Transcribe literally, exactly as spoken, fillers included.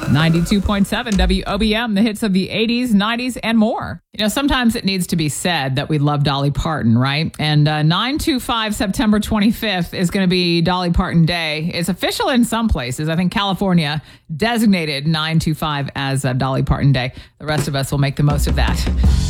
ninety-two point seven W O B M, the hits of the eighties, nineties, and more. You know, sometimes it needs to be said that we love Dolly Parton, right? And uh, nine two five, September twenty-fifth, is going to be Dolly Parton Day. It's official in some places. I think California designated nine two five as uh, Dolly Parton Day. The rest of us will make the most of that.